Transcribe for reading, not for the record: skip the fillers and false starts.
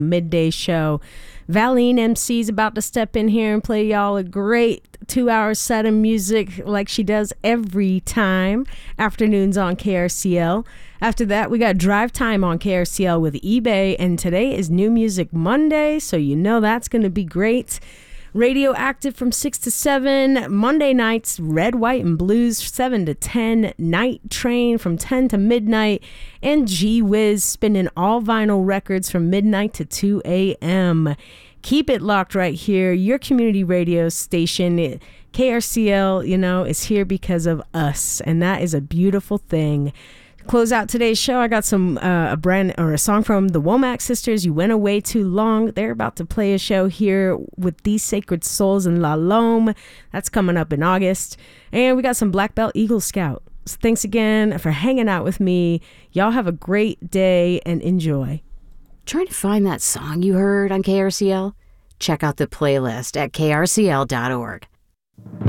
midday show. Valine MC is about to step in here and play y'all a great 2-hour set of music like she does every time. Afternoons on KRCL. After that, we got Drive Time on KRCL with eBay, and today is New Music Monday, so you know that's going to be great. Radioactive from 6 to 7. Monday nights, Red, White, and Blues 7 to 10. Night Train from 10 to midnight. And G-Wiz spinning all vinyl records from midnight to 2 a.m. Keep it locked right here. Your community radio station, KRCL, is here because of us. And that is a beautiful thing. Close out today's show. I got a song from the Womack Sisters, You Went Away Too Long. They're about to play a show here with These Sacred Souls in La Lome. That's coming up in August. And we got some Black Belt Eagle Scout. So thanks again for hanging out with me. Y'all have a great day and enjoy. Trying to find that song you heard on KRCL? Check out the playlist at krcl.org.